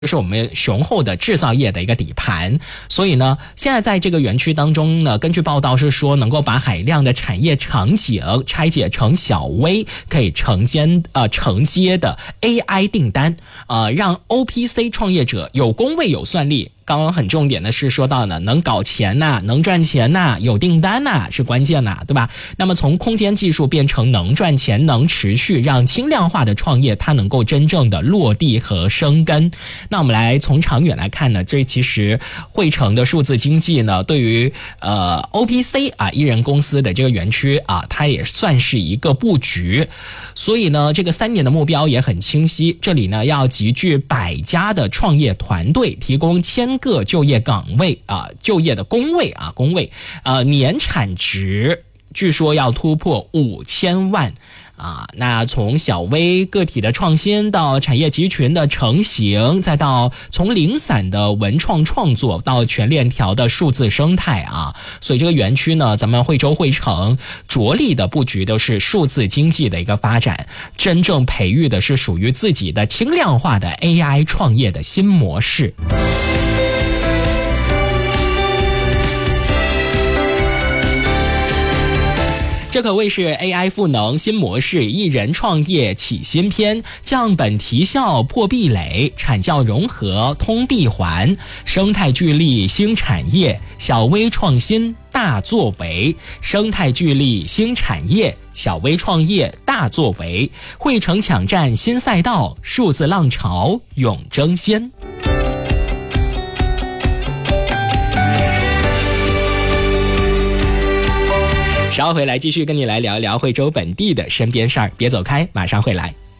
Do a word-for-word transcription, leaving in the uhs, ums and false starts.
就是我们雄厚的制造业的一个底盘，所以呢，现在在这个园区当中呢，根据报道是说，能够把海量的产业场景拆解成小微可以承接呃承接的 A I 订单，呃，让 O P C 创业者有工位有算力。刚刚很重点的是说到呢，能搞钱呐、啊，能赚钱呐、啊，有订单呐、啊，是关键呐、啊，对吧？那么从空间技术变成能赚钱、能持续，让轻量化的创业它能够真正的落地和生根。那我们来从长远来看呢，这其实汇成的数字经济呢，对于呃 O P C 啊一人公司的这个园区啊，它也算是一个布局。所以呢，这个三年的目标也很清晰，这里呢要集聚百家的创业团队，提供千个就业岗位啊，就业的工位啊，工位，呃，年产值据说要突破五千万啊。那从小微个体的创新到产业集群的成型，再到从零散的文创创作到全链条的数字生态啊，所以这个园区呢，咱们惠州惠城着力的布局都是数字经济的一个发展，真正培育的是属于自己的轻量化的 A I 创业的新模式。这可谓是 A I 赋能新模式，一人创业起新篇，降本提效破壁垒，产教融合通闭环，生态聚力新产业，小微创新大作为，生态聚力新产业，小微创业大作为，惠城抢占新赛道，数字浪潮永争先。稍后回来继续跟你来聊一聊惠州本地的身边事儿，别走开，马上回来。